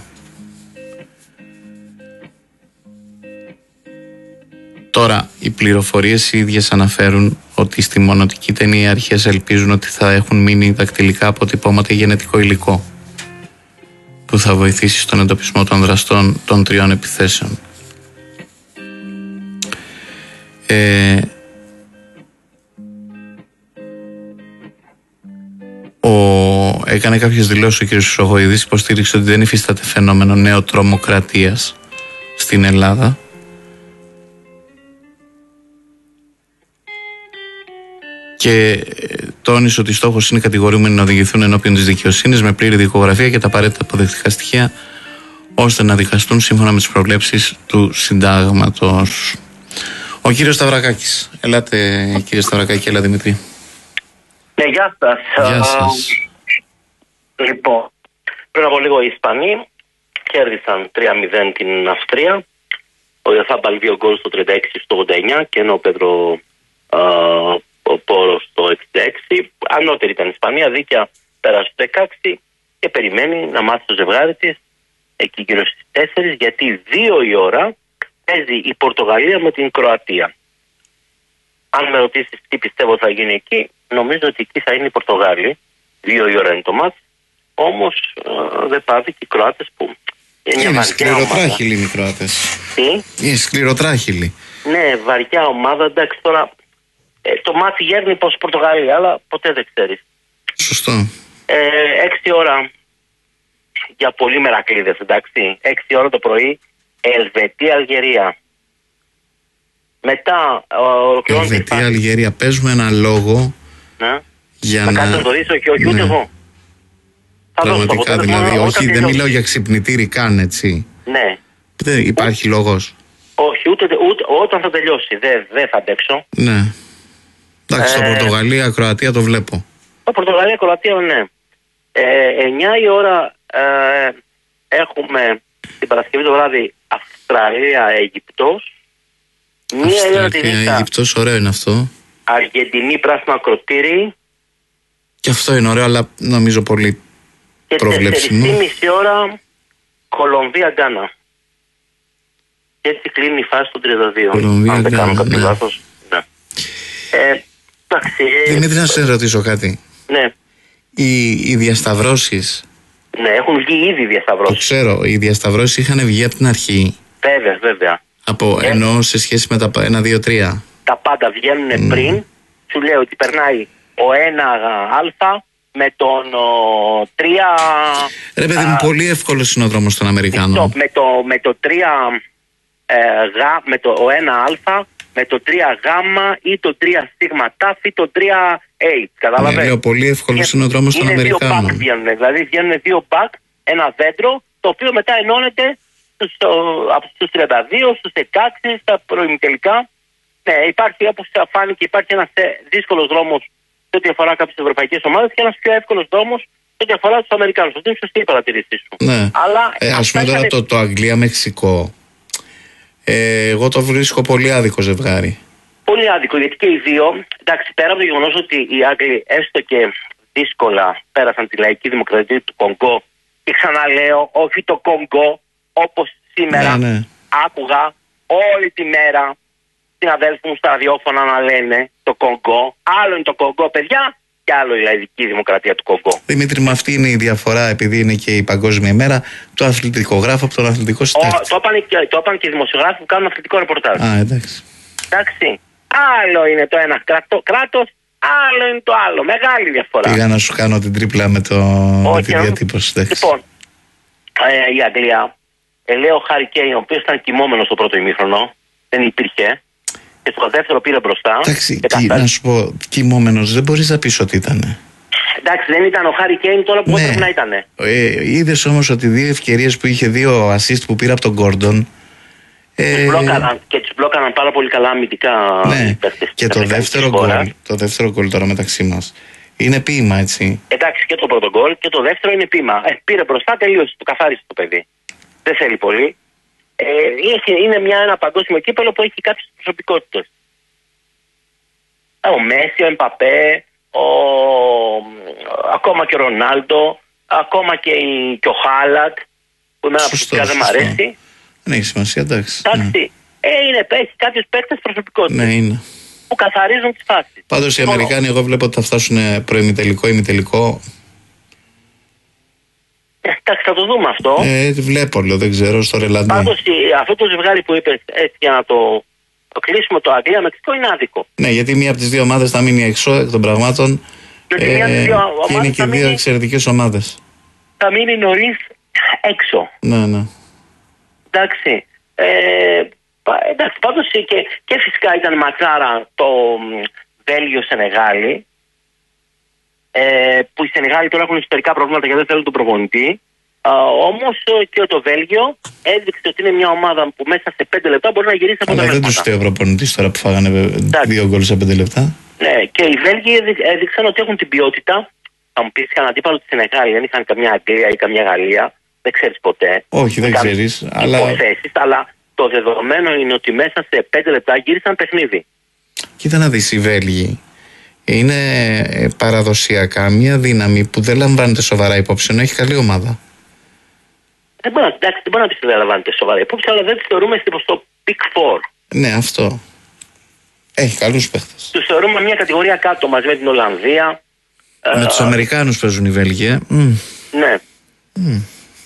Τώρα, οι πληροφορίες οι ίδιες αναφέρουν ότι στη μονοτική ταινία οι αρχές ελπίζουν ότι θα έχουν μείνει δακτυλικά αποτυπώματα ή γενετικό υλικό που θα βοηθήσει στον εντοπισμό των δραστών των τριών επιθέσεων. Ε, ο, έκανε κάποιες δηλώσεις ο κ. Χρυσοχοΐδης, υποστήριξε ότι δεν υφίσταται φαινόμενο νέο τρομοκρατίας στην Ελλάδα. Και τόνισε ότι στόχος είναι οι κατηγορούμενοι να οδηγηθούν ενώπιον της δικαιοσύνης με πλήρη δικογραφία και τα απαραίτητα αποδεικτικά στοιχεία, ώστε να δικαστούν σύμφωνα με τις προβλέψεις του συντάγματος. Ο κύριος Σταυρακάκης. Ελάτε, κύριε Σταυρακάκη, έλα Δημήτρη. Ναι, γεια σας. Γεια σας. Λοιπόν, πριν από λίγο οι Ισπανοί κέρδισαν τρία μηδέν την Αυστρία. Ο Ιωθάμπαλ δύο γκολ στο τριάντα έξι στο ογδόντα εννιά και ενώ ο Πέντρο ο Πόρος στο εξήντα έξι. Ανώτερη ήταν η Ισπανία, δίκαια πέρασε στο δεκαέξι και περιμένει να μάθει το ζευγάρι της εκεί γύρω στις τέσσερις, γιατί δύο η ώρα παίζει η Πορτογαλία με την Κροατία. Αν με ρωτήσεις τι πιστεύω θα γίνει εκεί, νομίζω ότι εκεί θα είναι η Πορτογάλη. Δύο η ώρα είναι το μάτς. Όμως ε, δεν πάβει και οι Κροάτες που είναι, είναι σκληροτράχυλοι οι Κροάτες. Τι? Είναι σκληροτράχυλοι. Ναι, βαριά ομάδα. Εντάξει, τώρα ε, το μάτι γέρνει προς Πορτογαλία, αλλά ποτέ δεν ξέρεις. Σωστό. Ε, έξι ώρα για πολύ μερακλείδες, εντάξει. Έξι ώρα το πρωί, Ελβετία-Αλγερία. Μετά ολοκληρώνεται. Ελβετία-Αλγερία. Παίζουμε ένα λόγο. Ναι. Για θα να... κάτω να το δεις, όχι, όχι, ούτε ναι. εγώ. Πραγματικά δηλαδή, μόνο, όχι, δεν μιλάω για ξυπνητήρι καν, έτσι. Ναι. Δεν υπάρχει λόγος. Όχι, ούτε, ούτε όταν θα τελειώσει, δεν δε θα αντέξω. Ναι. Εντάξει, ε, το Πορτογαλία, Κροατία το βλέπω. Το Πορτογαλία, Κροατία, ναι. Ε, εννιά η ώρα ε, έχουμε την Παρασκευή το βράδυ Αυστραλία, Αιγυπτός. Μία η ώρα τη νύχτα. Αιγυπτός, ωραίο είναι αυτό. Αργεντινή, πράσινο ακροτήρι. Και αυτό είναι ωραίο, αλλά νομίζω πολύ και προβλέψιμο. Και τέσσερις ώρα Κολομβία, Γκάνα. Και έτσι κλείνει η φάση των τριάντα δύο. Κολομβία, αν δεν κάνω κάποιο ναι. λάθος. Ναι. Ε, εντάξει. Δημήτρη, να σε ρωτήσω κάτι. Ναι. Οι, οι διασταυρώσεις. Ναι, έχουν βγει ήδη οι διασταυρώσεις. Το ξέρω, οι διασταυρώσεις είχαν βγει από την αρχή. Βέβαια, βέβαια. Από, ε, εννοώ σε σχέση με τα ένα, δύο, τρία. Τα πάντα βγαίνουν mm. πριν. Σου λέω ότι περνάει ο ένα α με τον ο, τρία. Ρε παιδί μου, πολύ εύκολος είναι ο δρόμος των Αμερικάνων. Με το, με το τρία ε, γα, με το ο ένα α, με το τρία γ ή το τρία σίγμα τάφ ή το τρία έιτς. Καταλαβαίνεις. Ναι, λέω, πολύ εύκολος είναι ο δρόμος των Αμερικάνων. Δύο back βγαίνουν, δηλαδή βγαίνουν δύο back, ένα δέντρο, το οποίο μετά ενώνεται στους, από στους τριάντα δύο, στους δεκαέξι, στα προημιτελικά. Ναι, υπάρχει, όπως φάνηκε, υπάρχει ένας δύσκολος δρόμος σε ό,τι αφορά κάποιες ευρωπαϊκές ομάδες και ένας πιο εύκολος δρόμος σε ό,τι αφορά τους Αμερικάνους. Αυτό είναι σωστή η παρατηρήσή σου. Ναι. Αλλά ε, ας πούμε τώρα είχαν... το, το Αγγλία-Μεξικό. Ε, εγώ το βρίσκω πολύ άδικο ζευγάρι. Πολύ άδικο, γιατί και οι δύο, εντάξει, πέρα από το γεγονός ότι οι Άγγλοι έστω και δύσκολα πέρασαν τη λαϊκή δημοκρατία του Κονγκό, και ξαναλέω, όχι το Κονγκό, όπως σήμερα ναι, ναι. άκουγα όλη τη μέρα συναδέλφους μου στα ραδιόφωνα να λένε το Κονγκό. Άλλο είναι το Κονγκό, παιδιά, και άλλο η λαϊκή δημοκρατία του Κονγκό. Δημήτρη, με αυτή είναι η διαφορά, επειδή είναι και η Παγκόσμια ημέρα, του αθλητικογράφου από τον αθλητικό συντάκτη. Το είπαν και, το είπαν και οι δημοσιογράφοι που κάνουν αθλητικό ρεπορτάζ. Α, εντάξει. Εντάξει. Άλλο είναι το ένα κράτος, άλλο είναι το άλλο. Μεγάλη διαφορά. Πήγα να σου κάνω την τρίπλα με, το... Όχι, με τη διατύπωση. Λοιπόν, ε, η Αγγλία, ε, λέω Χάρι Κέιν, ο οποίος ήταν κοιμόμενος στο πρώτο ημίχρονο, δεν υπήρχε. και στο δεύτερο πήρε μπροστά. Εντάξει, και, να σου πω, κοιμόμενος δεν μπορείς να πεις ότι ήτανε. Εντάξει, δεν ήταν ο Χάρι Κέιν τώρα που ναι. έπρεπε να ήτανε. Ε, είδες όμως ότι δύο ευκαιρίες που είχε, δύο assist που πήρε από τον Γκόρντον. Ε, μπλόκαραν, και τους μπλόκαραν πάρα πολύ καλά αμυντικά. Ναι, και το δεύτερο γκολ, το δεύτερο γκολ τώρα μεταξύ μας είναι ποίημα, έτσι. Εντάξει, και το πρώτο γκολ και το δεύτερο είναι ποίημα. Ε, πήρε μπροστά, τελείωσε, το καθάρισε το παιδί. Δεν θέλει πολύ. Ε, είναι μια, ένα παγκόσμιο κύπελο που έχει κάποιες προσωπικότητες. Ο Μέση, ο Εμπαπέ, ο, ακόμα και ο Ρονάλντο, ακόμα και, η, και ο Χάλαντ, που εμένα προσωπικά δεν μ' αρέσει. Δεν έχει σημασία, εντάξει. Εντάξει, ναι. ε, είναι, έχει κάποιες παίκτες προσωπικότητες. Ναι, είναι. Που καθαρίζουν τις φάσεις. Πάντως οι Αμερικάνοι, εγώ βλέπω ότι θα φτάσουν προημιτελικό, ημιτελικό. Εντάξει, θα το δούμε αυτό. Ε, βλέπω, λέω, δεν ξέρω, στο ρελαντέ. Πάντως αυτό το ζευγάρι που είπες, έτσι για να το, το κλείσουμε, το Αγγλία-Μεξικό, είναι άδικο. Ναι, γιατί μία από τις δύο ομάδες θα μείνει έξω εκ των πραγμάτων. Γιατί ε, μία από τις δύο και είναι και δύο εξαιρετικές ομάδες. Θα μείνει νωρίς έξω. Ναι, ναι. Εντάξει. Ε, εντάξει, πάντως και, και φυσικά ήταν μακάρα το Βέλγιο-Σενεγάλη. Ε, που οι Σενεγάλοι τώρα έχουν ιστορικά προβλήματα και δεν θέλουν τον προπονητή. Όμως και το Βέλγιο έδειξε ότι είναι μια ομάδα που μέσα σε πέντε λεπτά μπορεί να γυρίσει από τα Αλλά μέσα. δεν τους φταίει ο προπονητής τώρα που φάγανε δύο γκολ σε πέντε λεπτά. Ναι, και οι Βέλγοι έδειξαν ότι έχουν την ποιότητα. Θα μου πεις, είχαν αντίπαλο τη Σενεγάλη, δεν είχαν καμιά Αγγλία ή καμιά Γαλλία. Δεν ξέρεις ποτέ. Όχι, δεν ξέρεις. Αλλά... υποθέσεις, αλλά το δεδομένο είναι ότι μέσα σε πέντε λεπτά γύρισαν παιχνίδι. Κοίτα να δεις, οι Βέλγοι είναι παραδοσιακά μια δύναμη που δεν λαμβάνεται σοβαρά υπόψη, ενώ έχει καλή ομάδα. Δεν μπορεί να, εντάξει, δεν μπορεί να πεις ότι δεν λαμβάνεται σοβαρά υπόψη, αλλά δεν τους θεωρούμε στο Big Four. Ναι, αυτό. Έχει καλούς παίχτες. Τους θεωρούμε μια κατηγορία κάτω μαζί με την Ολλανδία. Με ε, τους Αμερικάνους παίζουν οι Βέλγοι, ε. Mm. Ναι. Mm.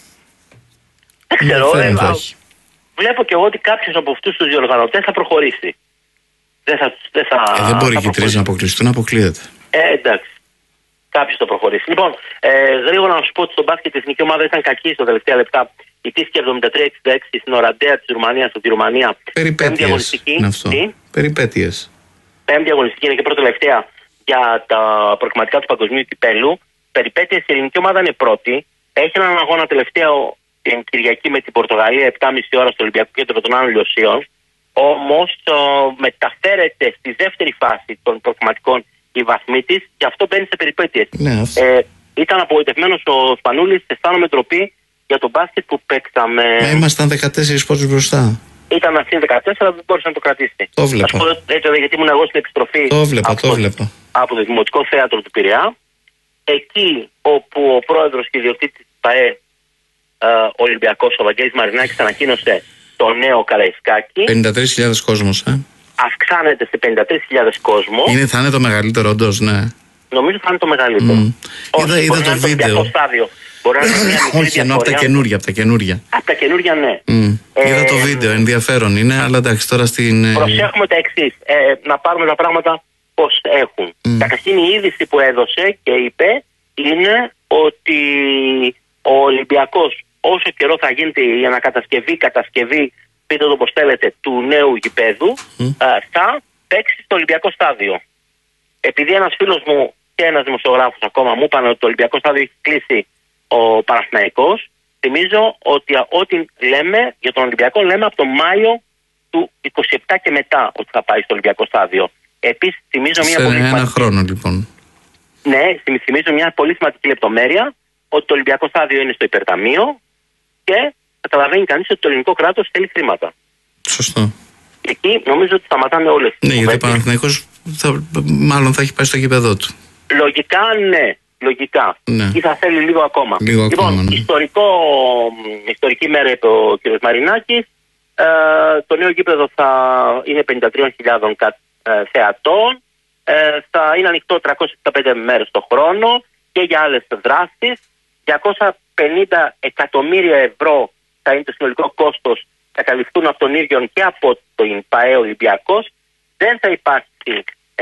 Δεν ξέρω, ε, βλέπω και εγώ ότι κάποιος από αυτούς τους διοργανωτές θα προχωρήσει. Δεν, θα, δεν, θα, ε, δεν μπορεί και οι τρεις να αποκλειστούν, αποκλείεται. Ε, εντάξει. Κάποιος θα προχωρήσει. Λοιπόν, ε, γρήγορα να σου πω ότι στο μπάσκετ η εθνική ομάδα ήταν κακή στα τελευταία λεπτά. Ιτήθηκε εβδομήντα τρία εξήντα έξι στην Οραντέα της Ρουμανίας από τη Ρουμανία. Περιπέτειες είναι αυτό. Τι? Περιπέτειες. Πέμπτη αγωνιστική είναι και πρώτη τελευταία για τα προκριματικά του παγκοσμίου κυπέλου. Περιπέτειες, η ελληνική ομάδα είναι πρώτη. Έχει έναν αγώνα τελευταίο την Κυριακή με την Πορτογαλία επτά και μισή ώρα στο Ολυμπιακό Κέντρο των Άνω Λιωσίων. Όμως μεταφέρεται στη δεύτερη φάση των προκριματικών η βαθμή της και αυτό μπαίνει σε περιπέτειες. Ναι, ε, ήταν απογοητευμένος ο Σπανούλης, αισθάνομαι ντροπή για τον μπάσκετ που παίξαμε. Μα ήμασταν δεκατέσσερις πόντους μπροστά. Ήταν να συν δεκατέσσερα, δεν μπορούσε να το κρατήσει. Το βλέπα. Ας πω, έτσι, γιατί ήμουν εγώ στην επιστροφή. Το βλέπα, από, το βλέπα. Από το Δημοτικό Θέατρο του Πειραιά. Εκεί όπου ο πρόεδρος και ιδιοκτήτης της ΠΑΕ, ε, ο Ολυμπιακός, ο Βαγγέλης Μαρινάκης, ανακοίνωσε το νέο Καραϊσκάκι. πενήντα τρεις χιλιάδες κόσμος, ε. Αυξάνεται σε πενήντα τρεις χιλιάδες κόσμο. Είναι, θα είναι το μεγαλύτερο, όντως, ναι. Νομίζω θα είναι το μεγαλύτερο. Mm. Όχι, είδα, είδα το βίντεο. Στάδιο. Μπορεί να είναι μια μικρή όχι, εννοώ από τα καινούργια. Από τα καινούργια, από τα καινούργια ναι. Mm. Ε, είδα το βίντεο, ενδιαφέρον είναι, αλλά εντάξει τώρα στην... Προσέχουμε τα εξής, ε, να πάρουμε τα πράγματα πώς έχουν. Mm. Καταρχήν η είδηση που έδωσε και είπε είναι ότι ο Ολυμπιακός όσο καιρό θα γίνεται η ανακατασκευή, κατασκευή, πείτε το πώς θέλετε, του νέου γηπέδου, mm. θα παίξει στο Ολυμπιακό στάδιο. Επειδή ένας φίλος μου και ένας δημοσιογράφος ακόμα μου είπαν ότι το Ολυμπιακό στάδιο έχει κλείσει ο Παναθηναϊκός, θυμίζω ότι ό,τι λέμε για τον Ολυμπιακό λέμε από τον Μάιο του είκοσι επτά και μετά ότι θα πάει στο Ολυμπιακό στάδιο. Επίσης θυμίζω μια σε πολύ ένα σημαντική... χρόνο λοιπόν. Ναι, θυμίζω μια πολύ σημαντική λεπτομέρεια ότι το Ολυμπιακό στάδιο είναι στο υπερταμείο και καταλαβαίνει κανείς ότι το ελληνικό κράτος θέλει χρήματα. Σωστό. Εκεί νομίζω ότι σταματάνε όλες τις. Ναι, γιατί ο Παναθηναϊκός θα, μάλλον θα έχει πάει στο γήπεδό του. Λογικά ναι. Λογικά. Ναι. Ή θα θέλει λίγο ακόμα. Λίγο λοιπόν, ακόμα, ναι. ιστορικό, ιστορική μέρα είπε ο κ. Μαρινάκης. Ε, το νέο γήπεδο θα είναι πενήντα τρεις χιλιάδες ε, θεατών. Ε, θα είναι ανοιχτό τριακόσιες εξήντα πέντε μέρες το χρόνο και για άλλες δράσεις. διακόσια πενήντα εκατομμύρια ευρώ θα είναι το συνολικό κόστος. Θα καλυφθούν από τον ίδιο και από τον ΠΑΕ Ολυμπιακός. Δεν θα υπάρχει ε,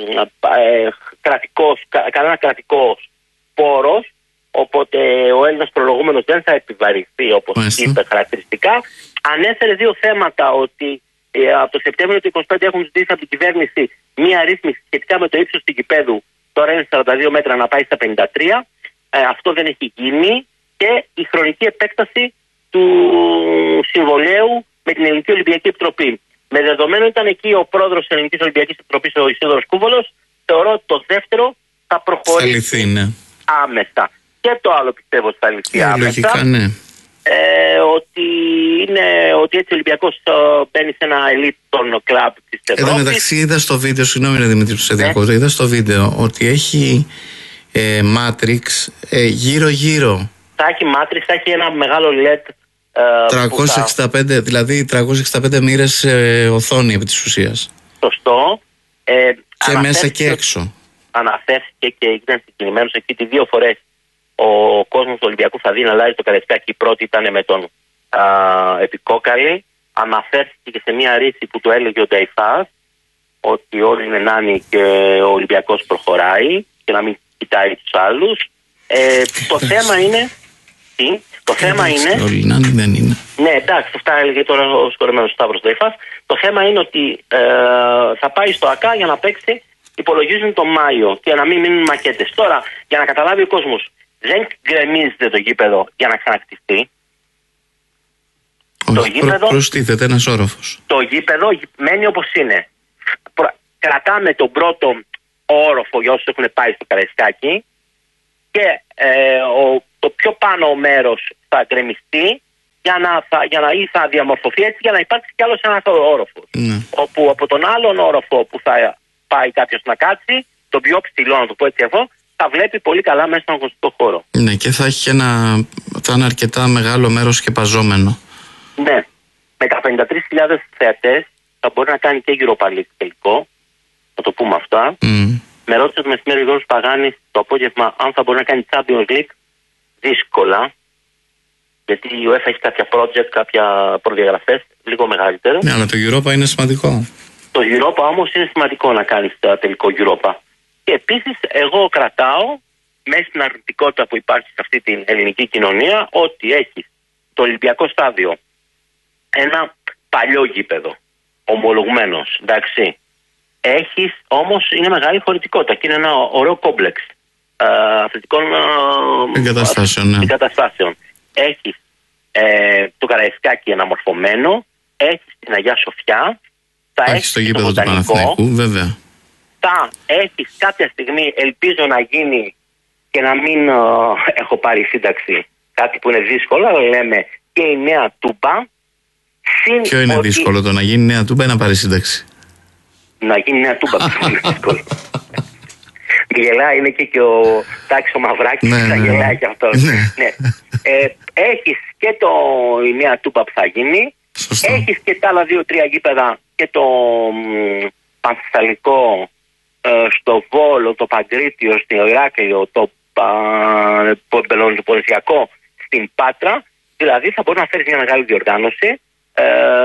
ε, κρατικός, κα, κανένα κρατικός πόρος, οπότε ο Έλληνας προλογούμενος δεν θα επιβαρυνθεί όπως είπε χαρακτηριστικά. Ανέφερε δύο θέματα, ότι ε, από το Σεπτέμβριο του είκοσι πέντε έχουν ζητήσει από την κυβέρνηση μία ρύθμιση σχετικά με το ύψος του γηπέδου. Τώρα είναι σαράντα δύο μέτρα να πάει στα πενήντα τρία. Ε, αυτό δεν έχει γίνει. Και η χρονική επέκταση του συμβολέου με την Ελληνική Ολυμπιακή Επιτροπή. Με δεδομένο ήταν εκεί ο πρόεδρος της Ελληνικής Ολυμπιακής Επιτροπής, ο Ισίδωρος Κούβολος, θεωρώ ότι το δεύτερο θα προχωρήσει λυθεί, ναι. άμεσα. Και το άλλο πιστεύω ότι θα λυθεί ε, άμεσα. Λογικά, ναι. Ε, ότι, είναι, ότι έτσι ο Ολυμπιακός μπαίνει σε ένα ελίτ των κλαμπ της Ευρώπης. Εδώ μεταξύ είδα στο βίντεο, συγγνώμη Δημήτρη που σε διακόπτω, είδα στο βίντεο ότι έχει ε, Matrix ε, γύρω γύρω. Θα έχει Matrix, θα έχει ένα μεγάλο ελ ι ντι ε, τριακόσια εξήντα πέντε, θα... δηλαδή τριακόσιες εξήντα πέντε μοίρες ε, οθόνη επί της ουσίας. Σωστό. Ε, και μέσα και έξω. Αναφέρθηκε και ήταν συγκεκριμένος εκεί ότι δύο φορές ο κόσμος του Ολυμπιακού θα δει να αλλάζει το Καραϊσκάκι. Η πρώτη ήταν με τον α, Επικόκαλη. Αναφέρθηκε και σε μια ρίση που του έλεγε ο Νταϊφάς ότι όλοι είναι νάνοι και ο Ολυμπιακός προχωράει και να μην κοιτάει τους άλλους. Ε, το θέμα είναι... Τι, το θέμα είναι... Όλοι νάνοι δεν είναι. Ναι, εντάξει, αυτά έλεγε τώρα ο συγχωρεμένος Σταύρος Νταϊφάς. Το θέμα είναι ότι ε, θα πάει στο ΑΚΑ για να παίξει, υπολογίζουν τον Μάιο και να μην μείνουν μακέτες. Τώρα, για να καταλάβει ο κόσμος, δεν γκρεμίζεται το γήπεδο για να ξανακτηθεί. Όχι, το γήπεδο, προ, προστίθεται ένας όροφος. Το γήπεδο μένει όπως είναι. Προ, κρατάμε τον πρώτο όροφο για όσους έχουν πάει στο Καραϊσκάκι και ε, ο, το πιο πάνω μέρος θα γκρεμιστεί για να, θα, για να, ή θα διαμορφωθεί έτσι για να υπάρξει κι άλλος ένας όροφος. Ναι. Όπου από τον άλλον όροφο που θα πάει κάποιος να κάτσει, τον πιο ψηλό να το πω έτσι εγώ, θα βλέπει πολύ καλά μέσα στον αγωνιστικό χώρο. Ναι, και θα έχει ένα, θα είναι αρκετά μεγάλο μέρος σκεπαζόμενο. Ναι, με τα πενήντα τρεις χιλιάδες θεατές θα μπορεί να κάνει και Europa League τελικό, να το πούμε αυτά. Mm. Με ρώτησε το μεσημέρι ο Γιώργος Παγάνης το απόγευμα αν θα μπορεί να κάνει Champions League. Δύσκολα, γιατί η UEFA έχει κάποια project, κάποια προδιαγραφές λίγο μεγαλύτερες. Ναι, αλλά το Europa είναι σημαντικό. Το Europa όμως είναι σημαντικό να κάνει το τελικό Europa. Και επίσης εγώ κρατάω μέσα στην αρνητικότητα που υπάρχει σε αυτή την ελληνική κοινωνία ότι έχει το Ολυμπιακό στάδιο ένα παλιό γήπεδο, ομολογμένος, εντάξει. Έχεις όμως, είναι μεγάλη χωρητικότητα και είναι ένα ωραίο κόμπλεξ ε, αθλητικών ε, εγκαταστάσεων. Ναι. εγκαταστάσεων. Έχεις ε, το Καραϊσκάκι αναμορφωμένο, έχεις την Αγιά Σοφιά, θα έχεις, έχεις το γήπεδο του Παναθηναϊκού, βέβαια. Θα έχεις κάποια στιγμή, ελπίζω να γίνει και να μην ε, έχω πάρει σύνταξη, κάτι που είναι δύσκολο, αλλά λέμε και η Νέα Τούμπα. Ποιο είναι ότι... δύσκολο, το να γίνει Νέα Τούμπα ή να πάρει σύνταξη? Να γίνει Νέα Τούμπα είναι δύσκολο. Μη γελάει, είναι και, και ο Τάκης ο Μαυράκης, ναι, θα ναι, γελάει και αυτό. Ναι. Ναι. Ε, έχεις και το, η Νέα Τούμπα που θα γίνει. Σωστό. Έχεις και τα άλλα δύο-τρία γήπεδα και το Πανθεσσαλικό ε, στο Βόλο, το Παγκρίτιο, στο Ηράκλειο, το Πελοποννησιακό στην Πάτρα. Δηλαδή θα μπορεί να φέρει μια μεγάλη διοργάνωση. Ε,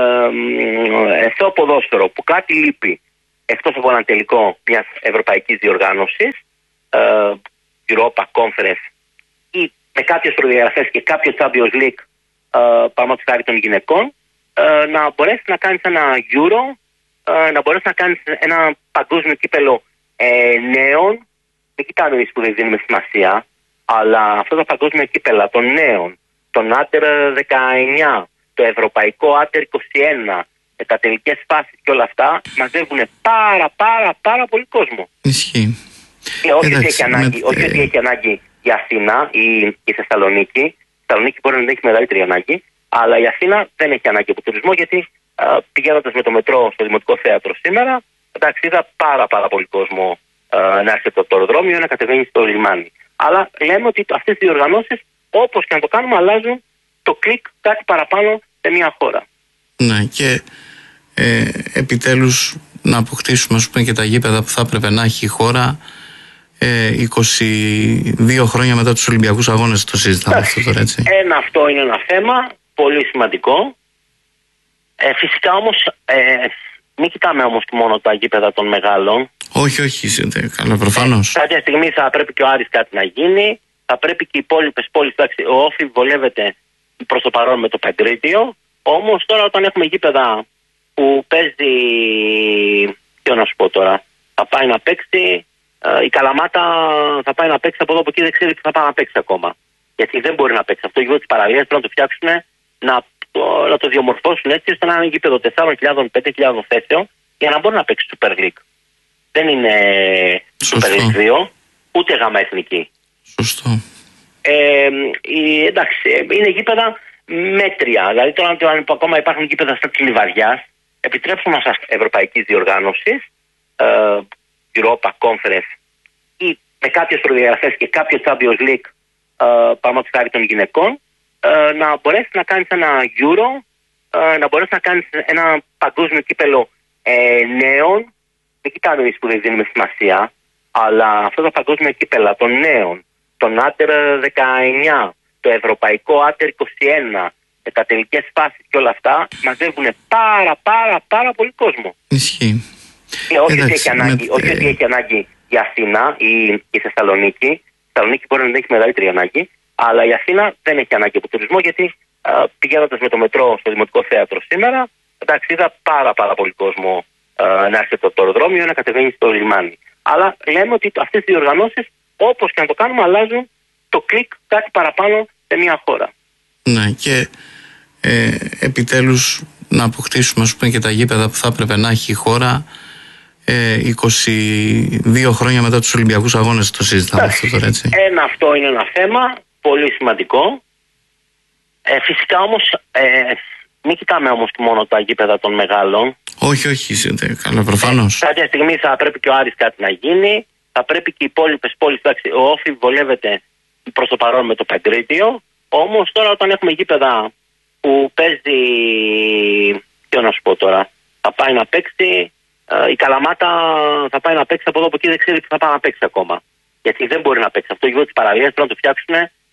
στο ποδόσφαιρο που κάτι λείπει εκτός από ένα τελικό μιας ευρωπαϊκής διοργάνωσης, ε, Europa Conference ή με κάποιες προδιαγραφές και κάποιο Champions League, ε, πάμε στη χάρη των γυναικών, ε, να μπορέσει να κάνεις ένα Euro, ε, να μπορέσει να κάνεις ένα παγκόσμιο κύπελο ε, νέων. Δεν κοιτάμε εμείς που δεν δίνουμε σημασία, αλλά αυτά τα παγκόσμια κύπελα των νέων, τον Άντερ δεκαεννιά, το Ευρωπαϊκό Άντερ είκοσι ένα, με τα τελικές φάσεις και όλα αυτά, μαζεύουν πάρα πάρα πάρα πολύ κόσμο. Ισχύει. Και όχι Εντάξει, ότι έχει ανάγκη, με... όχι ότι έχει ανάγκη η Αθήνα ή η Θεσσαλονίκη. Η Θεσσαλονίκη μπορεί να δεν έχει μεγαλύτερη ανάγκη, αλλά η Αθήνα δεν έχει ανάγκη από τουρισμό, γιατί πηγαίνοντας με το μετρό στο Δημοτικό Θέατρο σήμερα, εντάξει, είδα πάρα πάρα πολύ κόσμο α, να έρχεται από το αεροδρόμιο ή να κατεβαίνει στο λιμάνι. Αλλά λέμε ότι αυτές οι διοργανώσεις, όπως και να το κάνουμε, αλλάζουν το κλικ κάτι παραπάνω σε μια χώρα. Ναι, και ε, επιτέλους να αποκτήσουμε, ας πούμε, και τα γήπεδα που θα έπρεπε να έχει η χώρα. ε, είκοσι δύο χρόνια μετά τους Ολυμπιακούς Αγώνες το συζητάμε αυτό τώρα, έτσι. Ένα αυτό είναι ένα θέμα πολύ σημαντικό. Ε, φυσικά όμως ε, μην κοιτάμε όμως και μόνο τα γήπεδα των μεγάλων. Όχι, όχι, καλά, προφανώς. Ε, κάποια στιγμή θα πρέπει και ο Άρης κάτι να γίνει. Θα πρέπει και οι υπόλοιπες πόλεις. Ο Όφι βολεύεται προς το παρόν με το Παγκρίτιο. Όμως τώρα όταν έχουμε γήπεδα που παίζει. Τι να σου πω τώρα. Θα πάει να παίξει. Η Καλαμάτα θα πάει να παίξει από εδώ από εκεί, δεν ξέρει που θα πάει να παίξει ακόμα. Γιατί δεν μπορεί να παίξει. Αυτό το γήπεδο της παραλίας πρέπει να το φτιάξουν, να, να το διαμορφώσουν έτσι ώστε να είναι γήπεδο τεσσάρων χιλιάδων με πέντε χιλιάδων θέσεων για να μπορεί να παίξει Super League. Δεν είναι Super League δύο, ούτε γάμα εθνική. Σωστό. Ε, η, εντάξει, είναι γήπεδα μέτρια. Δηλαδή τώρα αν ακόμα υπάρχουν γήπεδα στα της Λιβαριάς, επιτρέψουν μας ευρωπαϊκής διοργάνωσης, ε, Europa Conference ή με κάποιες προδιαγραφές και κάποιο Champions League, ε, παραδείγματος χάρη των γυναικών, ε, να μπορέσει να κάνεις ένα Euro, ε, να μπορέσει να κάνεις ένα παγκόσμιο κύπελο ε, νέων. Δεν κοιτάμε εμείς που δεν δίνουμε σημασία, αλλά αυτά τα παγκόσμια κύπελα των νέων, τον Άντερ δεκαεννιά, το Ευρωπαϊκό Άντερ είκοσι ένα, με τα τελικές φάσεις και όλα αυτά, μαζεύουν πάρα πάρα πάρα πολύ κόσμο. Ισχύει. Και όχι, ότι έχει, ανάγκη, με... όχι ότι έχει ανάγκη η Αθήνα ή η Θεσσαλονίκη. Η Θεσσαλονίκη μπορεί να δεν έχει μεγαλύτερη ανάγκη, αλλά η Αθήνα δεν έχει ανάγκη από τουρισμό, γιατί πηγαίνοντας με το μετρό στο Δημοτικό Θέατρο σήμερα, εντάξει, είδα πάρα, πάρα πολύ κόσμο α, να έρχεται το αεροδρόμιο ή να κατεβαίνει στο λιμάνι. Αλλά λέμε ότι αυτές οι διοργανώσεις, όπως και να το κάνουμε, αλλάζουν το κλικ κάτι παραπάνω σε μια χώρα. Ναι, και ε, επιτέλους να αποκτήσουμε, ας πούμε, και τα γήπεδα που θα έπρεπε να έχει η χώρα. Ε, είκοσι δύο χρόνια μετά τους Ολυμπιακούς Αγώνες το συζητάμε αυτό τώρα, έτσι. Ένα αυτό είναι ένα θέμα πολύ σημαντικό. Ε, φυσικά όμως ε, μην κοιτάμε όμως και μόνο τα γήπεδα των μεγάλων. Όχι, όχι, καλά, προφανώς. Ε, κάποια στιγμή θα πρέπει και ο Άρης κάτι να γίνει. Θα πρέπει και οι υπόλοιπες πόλεις. Εντάξει, ο Όφι βολεύεται προς το παρόν με το Παγκρίτιο. Όμως τώρα όταν έχουμε γήπεδα που παίζει, τι να σου πω τώρα, θα πάει να παίξει. Η Καλαμάτα θα πάει να παίξει από εδώ από εκεί, δεν ξέρει που θα πάει να παίξει ακόμα. Γιατί δεν μπορεί να παίξει. Αυτό το γήπεδο της παραλίας πρέπει να το φτιάξουν,